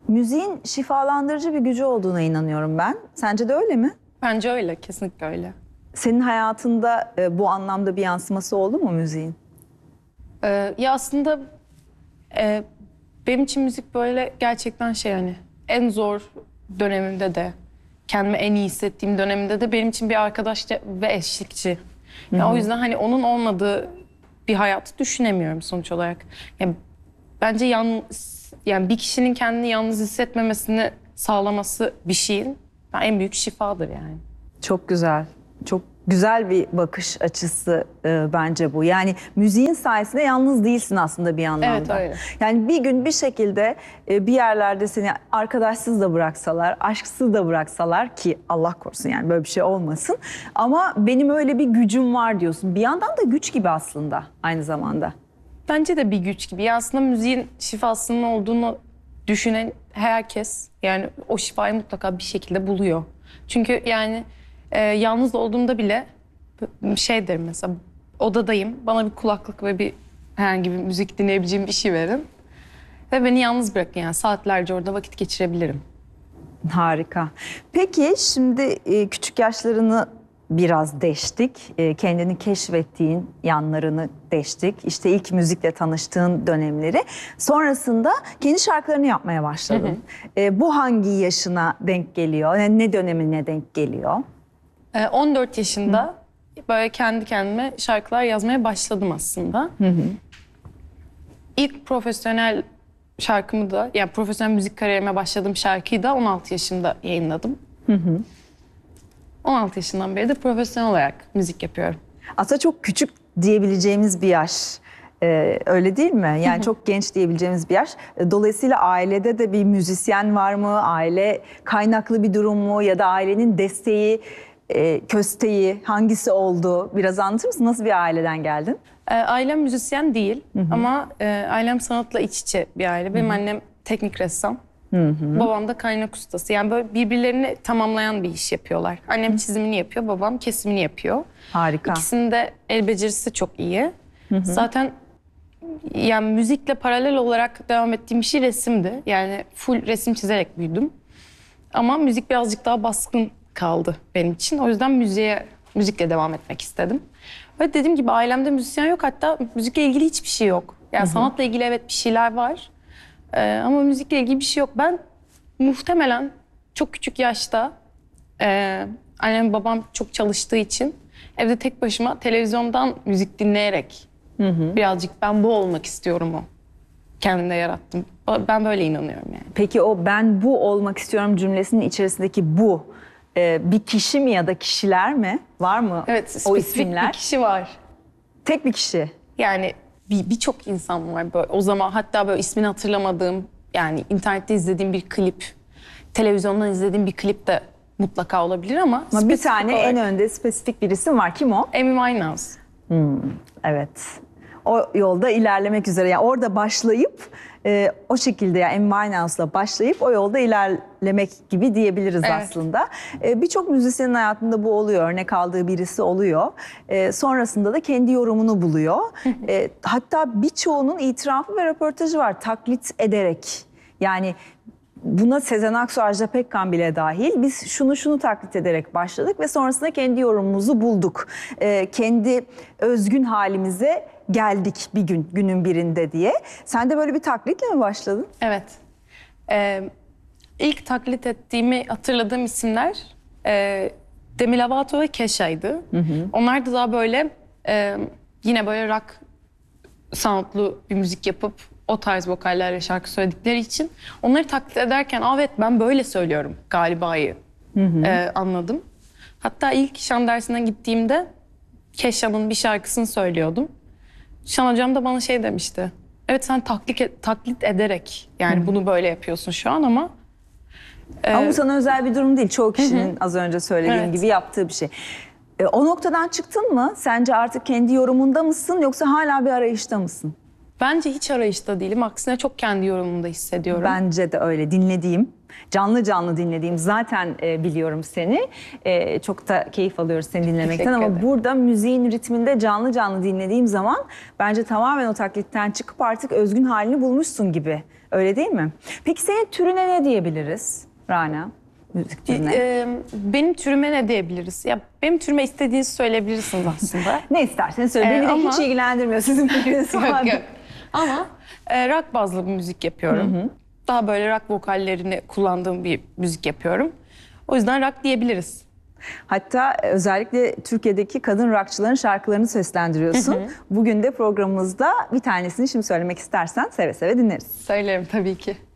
Müziğin şifalandırıcı bir gücü olduğuna inanıyorum ben. Sence de öyle mi? Bence öyle, kesinlikle öyle. Senin hayatında bu anlamda bir yansıması oldu mu müziğin? Ya aslında benim için müzik böyle gerçekten hani en zor dönemimde de, kendimi en iyi hissettiğim dönemimde de benim için bir arkadaş ve eşlikçi. Ya o yüzden hani onun olmadığı bir hayatı düşünemiyorum sonuç olarak. Yani bence yani bir kişinin kendini yalnız hissetmemesini sağlaması bir şeyin en büyük şifadır yani. Çok güzel. Çok güzel bir bakış açısı bence bu. Yani müziğin sayesinde yalnız değilsin aslında bir anlamda. Evet, öyle. Yani bir gün bir şekilde bir yerlerde seni arkadaşsız da bıraksalar, aşksız da bıraksalar ki Allah korusun yani böyle bir şey olmasın. Ama benim öyle bir gücüm var diyorsun. Bir yandan da güç gibi aslında aynı zamanda. Bence de bir güç gibi. Ya aslında müziğin şifasının olduğunu düşünen herkes yani o şifayı mutlaka bir şekilde buluyor. Çünkü yani yalnız olduğumda bile şey derim mesela odadayım, bana bir kulaklık ve herhangi bir müzik dinleyebileceğim bir şey verin. Ve beni yalnız bırakın yani saatlerce orada vakit geçirebilirim. Harika. Peki şimdi küçük yaşlarını biraz deştik. Kendini keşfettiğin yanlarını deştik. İşte ilk müzikle tanıştığın dönemleri. Sonrasında kendi şarkılarını yapmaya başladın. Bu hangi yaşına denk geliyor? Yani ne dönemine denk geliyor? 14 yaşında böyle kendi kendime şarkılar yazmaya başladım aslında. İlk profesyonel şarkımı da, yani profesyonel müzik kariyerime başladığım şarkıyı da 16 yaşında yayınladım. 16 yaşından beri de profesyonel olarak müzik yapıyorum. Aslında çok küçük diyebileceğimiz bir yaş. Öyle değil mi? Yani çok genç diyebileceğimiz bir yaş. Dolayısıyla ailede de bir müzisyen var mı? Aile kaynaklı bir durum mu? Ya da ailenin desteği, kösteği hangisi oldu? Biraz anlatır mısın? Nasıl bir aileden geldin? Ailem müzisyen değil ama ailem sanatla iç içe bir aile. Benim annem teknik ressam. Babam da kaynak ustası. Yani böyle birbirlerini tamamlayan bir iş yapıyorlar. Annem çizimini yapıyor, babam kesimini yapıyor. Harika. İkisinin de el becerisi çok iyi. Zaten yani müzikle paralel olarak devam ettiğim şey resimdi. Yani full resim çizerek büyüdüm. Ama müzik birazcık daha baskın kaldı benim için. O yüzden müzikle devam etmek istedim. Ve dediğim gibi ailemde müzisyen yok. Hatta müzikle ilgili hiçbir şey yok. Yani sanatla ilgili evet bir şeyler var. Ama müzikle ilgili bir şey yok. Ben muhtemelen çok küçük yaşta annem babam çok çalıştığı için evde tek başıma televizyondan müzik dinleyerek birazcık ben bu olmak istiyorum o. Kendimde yarattım. Ben böyle inanıyorum yani. Peki o ben bu olmak istiyorum cümlesinin içerisindeki bu bir kişi mi ya da kişiler mi? Var mı Evet, o spesifik isimler? bir kişi var. Tek bir kişi. Yani birçok insan var böyle. O zaman hatta böyle ismini hatırlamadığım, yani internette izlediğim bir klip, televizyondan izlediğim bir klip de mutlaka olabilir ama Ama bir spesifik tane olarak en önde spesifik bir isim var. Kim o? Amy Winehouse. Evet. O yolda ilerlemek üzere. Yani orada başlayıp o şekilde yani Amy Winehouse'la başlayıp o yolda ilerlemek gibi diyebiliriz Evet. aslında. Birçok müzisyenin hayatında bu oluyor. Örnek aldığı birisi oluyor. Sonrasında da kendi yorumunu buluyor. Hatta birçoğunun itirafı ve röportajı var. Taklit ederek. Yani buna Sezen Aksu, Ajda Pekkan bile dahil. Biz şunu taklit ederek başladık ve sonrasında kendi yorumumuzu bulduk. Kendi özgün halimize geldik bir gün, günün birinde diye. Sen de böyle bir taklitle mi başladın? Evet. İlk taklit ettiğimi hatırladığım isimler Demi Lovato ve Kesha'ydı. Onlar da daha böyle yine böyle rock soundlu bir müzik yapıp o tarz vokallerle şarkı söyledikleri için onları taklit ederken evet ben böyle söylüyorum galiba'yı anladım. Hatta ilk şan dersine gittiğimde Kesha'nın bir şarkısını söylüyordum. Şan hocam da bana şey demişti. Evet sen taklit ederek yani bunu böyle yapıyorsun şu an ama... Ama bu sana özel bir durum değil. Çoğu kişinin az önce söylediğim Evet. gibi yaptığı bir şey. O noktadan çıktın mı? Sence artık kendi yorumunda mısın yoksa hala bir arayışta mısın? Bence hiç arayışta değilim. Aksine çok kendi yorumumda hissediyorum. Bence de öyle. Dinlediğim, canlı dinlediğim zaten biliyorum seni. Çok da keyif alıyoruz seni dinlemekten Teşekkür ama ederim. burada müziğin ritminde canlı dinlediğim zaman bence tamamen o taklitten çıkıp artık özgün halini bulmuşsun gibi Öyle değil mi? Peki senin türüne ne diyebiliriz Rana? Müzik türüne. Benim türüme ne diyebiliriz? Ya benim türüme istediğinizi söyleyebilirsiniz aslında. Ne isterseniz söyle. Beni de ama- hiç ilgilendirmiyor sizin fikriniz. Yok, yok. Ama rock bazlı bir müzik yapıyorum. Daha böyle rock vokallerini kullandığım bir müzik yapıyorum. O yüzden rock diyebiliriz. Hatta özellikle Türkiye'deki kadın rockçıların şarkılarını seslendiriyorsun. Bugün de programımızda bir tanesini şimdi söylemek istersen seve seve dinleriz. Söylerim tabii ki.